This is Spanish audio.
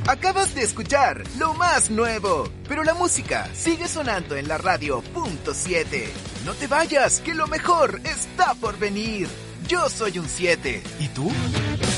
Acabas de escuchar lo más nuevo, pero la música sigue sonando en la radio .7. No te vayas, que lo mejor está por venir. Yo soy un 7. ¿Y tú?